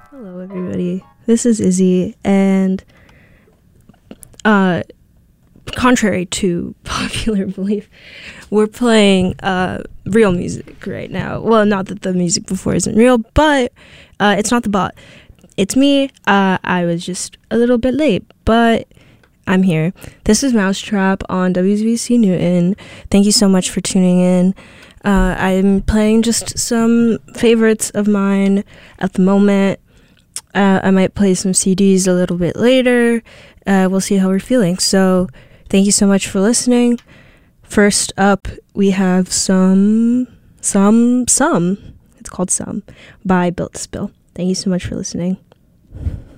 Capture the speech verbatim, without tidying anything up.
Hello, everybody. This is Izzy, and uh, contrary to popular belief, we're playing uh, real music right now. Well, not that the music before isn't real, but uh, it's not the bot. It's me. Uh, I was just a little bit late, but I'm here. This is Mousetrap on W Z B C Newton. Thank you so much for tuning in. Uh, I'm playing just some favorites of mine at the moment. Uh, I might play some C Ds a little bit later. Uh, we'll see how we're feeling. So thank you so much for listening. First up, we have some, some, some, it's called Some by Built to Spill. Thank you so much for listening.